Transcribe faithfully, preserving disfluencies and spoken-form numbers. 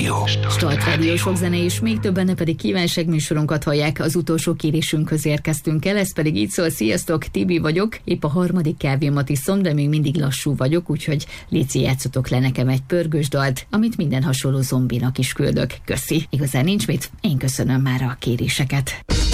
Rádió. Start Rádió, sok zene, és még többen pedig kívánságműsorunkat hallják. Az utolsó kérésünkhöz érkeztünk el, ez pedig így szól: sziasztok, Tibi vagyok, épp a harmadik kávémat iszom, de még mindig lassú vagyok, úgyhogy léci, játszotok le nekem egy pörgős dalt, amit minden hasonló zombinak is küldök. Köszi. Igazán nincs mit, én köszönöm már a kéréseket.